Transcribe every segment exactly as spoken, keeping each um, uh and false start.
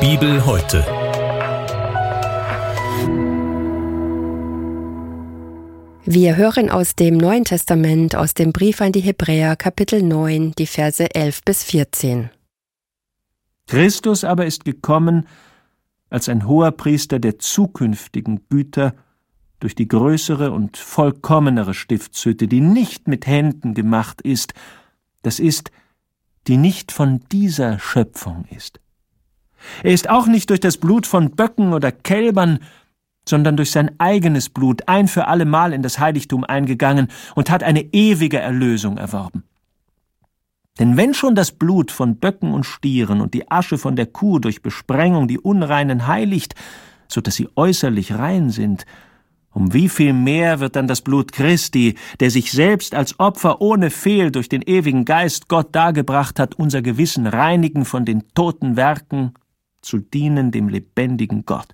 Bibel heute. Wir hören aus dem Neuen Testament, aus dem Brief an die Hebräer, Kapitel neun, die Verse elf bis vierzehn. Christus aber ist gekommen als ein Hoherpriester der zukünftigen Güter durch die größere und vollkommenere Stiftshütte, die nicht mit Händen gemacht ist, das ist, die nicht von dieser Schöpfung ist. Er ist auch nicht durch das Blut von Böcken oder Kälbern, sondern durch sein eigenes Blut ein für allemal in das Heiligtum eingegangen und hat eine ewige Erlösung erworben. Denn wenn schon das Blut von Böcken und Stieren und die Asche von der Kuh durch Besprengung die Unreinen heiligt, so dass sie äußerlich rein sind, um wie viel mehr wird dann das Blut Christi, der sich selbst als Opfer ohne Fehl durch den ewigen Geist Gott dargebracht hat, unser Gewissen reinigen von den toten Werken, zu dienen dem lebendigen Gott.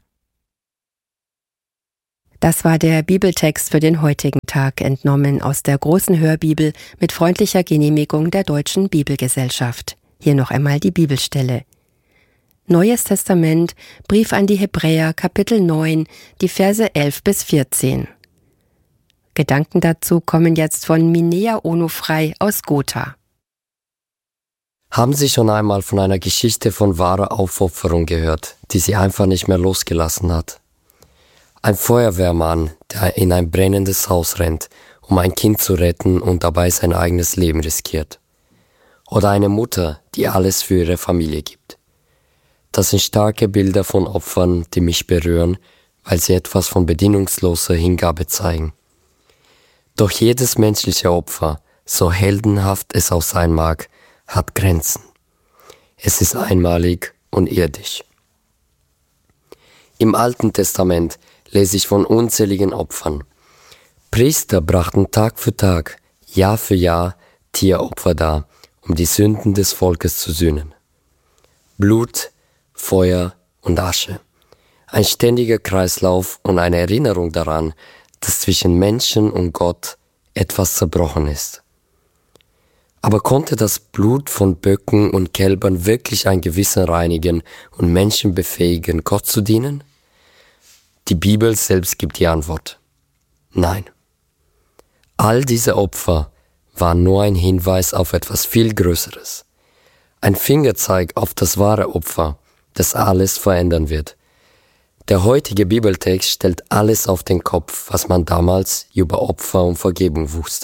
Das war der Bibeltext für den heutigen Tag, entnommen aus der großen Hörbibel mit freundlicher Genehmigung der Deutschen Bibelgesellschaft. Hier noch einmal die Bibelstelle. Neues Testament, Brief an die Hebräer, Kapitel neun, die Verse elf bis vierzehn. Gedanken dazu kommen jetzt von Minea Onufrei aus Gotha. Haben Sie schon einmal von einer Geschichte von wahrer Aufopferung gehört, die Sie einfach nicht mehr losgelassen hat? Ein Feuerwehrmann, der in ein brennendes Haus rennt, um ein Kind zu retten und dabei sein eigenes Leben riskiert. Oder eine Mutter, die alles für ihre Familie gibt. Das sind starke Bilder von Opfern, die mich berühren, weil sie etwas von bedingungsloser Hingabe zeigen. Doch jedes menschliche Opfer, so heldenhaft es auch sein mag, hat Grenzen. Es ist einmalig und irdisch. Im Alten Testament lese ich von unzähligen Opfern. Priester brachten Tag für Tag, Jahr für Jahr Tieropfer dar, um die Sünden des Volkes zu sühnen. Blut, Feuer und Asche. Ein ständiger Kreislauf und eine Erinnerung daran, dass zwischen Menschen und Gott etwas zerbrochen ist. Aber konnte das Blut von Böcken und Kälbern wirklich ein Gewissen reinigen und Menschen befähigen, Gott zu dienen? Die Bibel selbst gibt die Antwort. Nein. All diese Opfer waren nur ein Hinweis auf etwas viel Größeres. Ein Fingerzeig auf das wahre Opfer, das alles verändern wird. Der heutige Bibeltext stellt alles auf den Kopf, was man damals über Opfer und Vergebung wusste.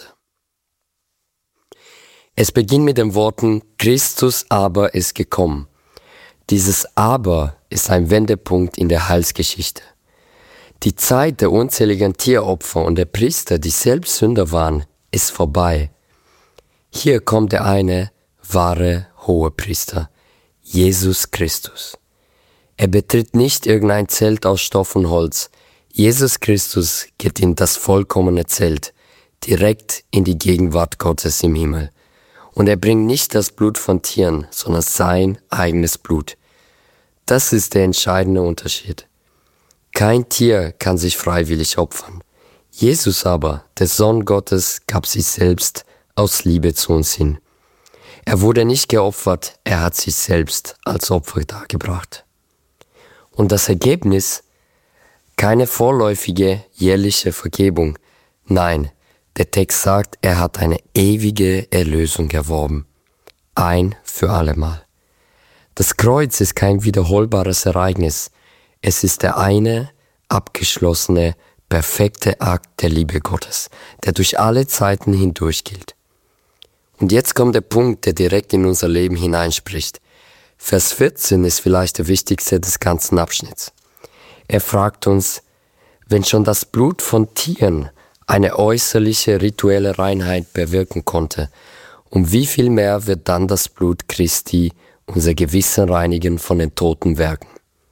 Es beginnt mit den Worten, Christus aber ist gekommen. Dieses Aber ist ein Wendepunkt in der Heilsgeschichte. Die Zeit der unzähligen Tieropfer und der Priester, die selbst Sünder waren, ist vorbei. Hier kommt der eine wahre Hohepriester, Jesus Christus. Er betritt nicht irgendein Zelt aus Stoff und Holz. Jesus Christus geht in das vollkommene Zelt, direkt in die Gegenwart Gottes im Himmel. Und er bringt nicht das Blut von Tieren, sondern sein eigenes Blut. Das ist der entscheidende Unterschied. Kein Tier kann sich freiwillig opfern. Jesus aber, der Sohn Gottes, gab sich selbst aus Liebe zu uns hin. Er wurde nicht geopfert, er hat sich selbst als Opfer dargebracht. Und das Ergebnis? Keine vorläufige, jährliche Vergebung. Nein, der Text sagt, er hat eine ewige Erlösung erworben. Ein für allemal. Das Kreuz ist kein wiederholbares Ereignis. Es ist der eine, abgeschlossene, perfekte Akt der Liebe Gottes, der durch alle Zeiten hindurch gilt. Und jetzt kommt der Punkt, der direkt in unser Leben hineinspricht. Vers vierzehn ist vielleicht der wichtigste des ganzen Abschnitts. Er fragt uns, wenn schon das Blut von Tieren eine äußerliche rituelle Reinheit bewirken konnte, um wie viel mehr wird dann das Blut Christi unser Gewissen reinigen von den toten Werken?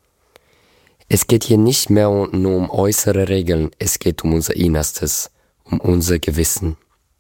Es geht hier nicht mehr nur um äußere Regeln, es geht um unser Innerstes, um unser Gewissen.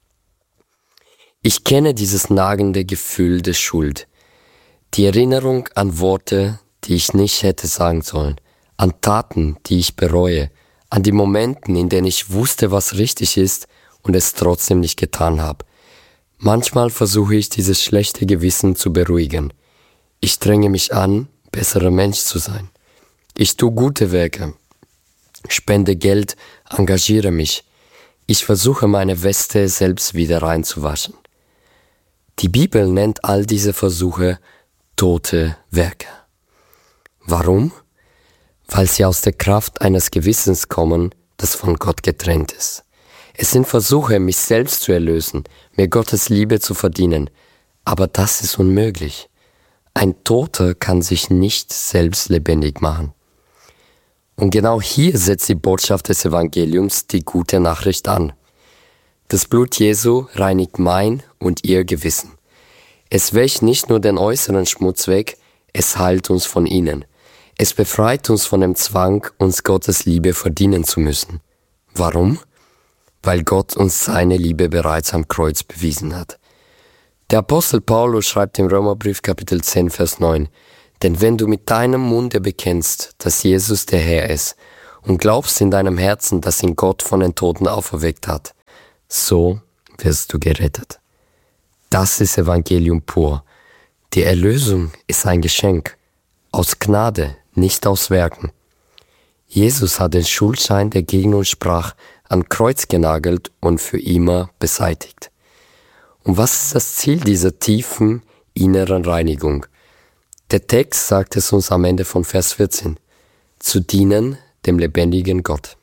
Ich kenne dieses nagende Gefühl der Schuld, die Erinnerung an Worte, die ich nicht hätte sagen sollen, an Taten, die ich bereue, an die Momenten, in denen ich wusste, was richtig ist und es trotzdem nicht getan habe. Manchmal versuche ich, dieses schlechte Gewissen zu beruhigen. Ich strenge mich an, besserer Mensch zu sein. Ich tue gute Werke, spende Geld, engagiere mich. Ich versuche meine Weste selbst wieder reinzuwaschen. Die Bibel nennt all diese Versuche tote Werke. Warum? Weil sie aus der Kraft eines Gewissens kommen, das von Gott getrennt ist. Es sind Versuche, mich selbst zu erlösen, mir Gottes Liebe zu verdienen, aber das ist unmöglich. Ein Toter kann sich nicht selbst lebendig machen. Und genau hier setzt die Botschaft des Evangeliums die gute Nachricht an. Das Blut Jesu reinigt mein und ihr Gewissen. Es wäscht nicht nur den äußeren Schmutz weg, es heilt uns von innen. Es befreit uns von dem Zwang, uns Gottes Liebe verdienen zu müssen. Warum? Weil Gott uns seine Liebe bereits am Kreuz bewiesen hat. Der Apostel Paulus schreibt im Römerbrief Kapitel zehn, Vers neun, denn wenn du mit deinem Munde bekennst, dass Jesus der Herr ist, und glaubst in deinem Herzen, dass ihn Gott von den Toten auferweckt hat, so wirst du gerettet. Das ist Evangelium pur. Die Erlösung ist ein Geschenk, aus Gnade, nicht aus Werken. Jesus hat den Schuldschein, der gegen uns sprach, an Kreuz genagelt und für immer beseitigt. Und was ist das Ziel dieser tiefen inneren Reinigung? Der Text sagt es uns am Ende von Vers vierzehn, zu dienen dem lebendigen Gott.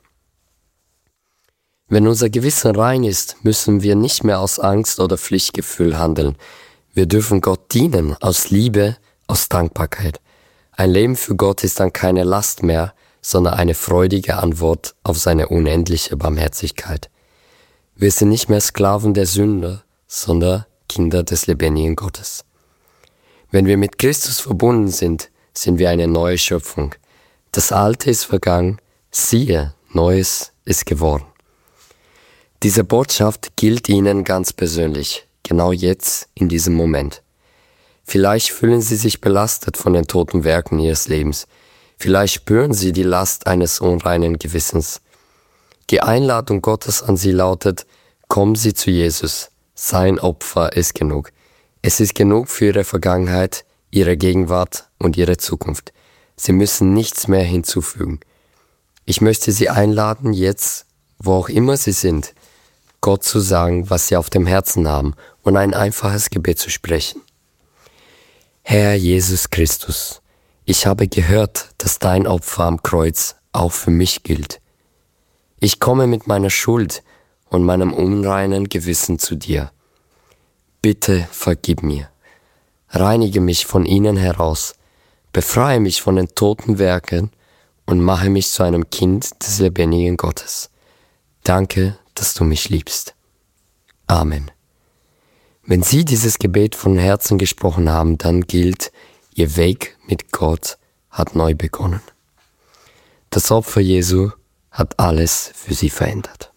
Wenn unser Gewissen rein ist, müssen wir nicht mehr aus Angst oder Pflichtgefühl handeln. Wir dürfen Gott dienen, aus Liebe, aus Dankbarkeit. Ein Leben für Gott ist dann keine Last mehr, sondern eine freudige Antwort auf seine unendliche Barmherzigkeit. Wir sind nicht mehr Sklaven der Sünder, sondern Kinder des lebendigen Gottes. Wenn wir mit Christus verbunden sind, sind wir eine neue Schöpfung. Das Alte ist vergangen, siehe, Neues ist geworden. Diese Botschaft gilt Ihnen ganz persönlich, genau jetzt, in diesem Moment. Vielleicht fühlen Sie sich belastet von den toten Werken Ihres Lebens. Vielleicht spüren Sie die Last eines unreinen Gewissens. Die Einladung Gottes an Sie lautet, kommen Sie zu Jesus. Sein Opfer ist genug. Es ist genug für Ihre Vergangenheit, Ihre Gegenwart und Ihre Zukunft. Sie müssen nichts mehr hinzufügen. Ich möchte Sie einladen, jetzt, wo auch immer Sie sind, Gott zu sagen, was Sie auf dem Herzen haben und ein einfaches Gebet zu sprechen. Herr Jesus Christus, ich habe gehört, dass dein Opfer am Kreuz auch für mich gilt. Ich komme mit meiner Schuld und meinem unreinen Gewissen zu dir. Bitte vergib mir. Reinige mich von ihnen heraus, befreie mich von den toten Werken und mache mich zu einem Kind des lebendigen Gottes. Danke, dass du mich liebst. Amen. Wenn Sie dieses Gebet von Herzen gesprochen haben, dann gilt, Ihr Weg mit Gott hat neu begonnen. Das Opfer Jesu hat alles für Sie verändert.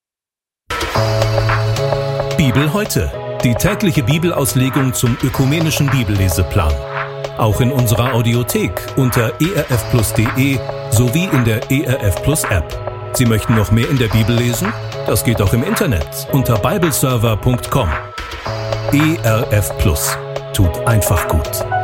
Bibel heute. Die tägliche Bibelauslegung zum ökumenischen Bibelleseplan. Auch in unserer Audiothek unter e r f plus punkt d e sowie in der E R F Plus App. Sie möchten noch mehr in der Bibel lesen? Das geht auch im Internet unter bibleserver punkt com. E R F Plus tut einfach gut.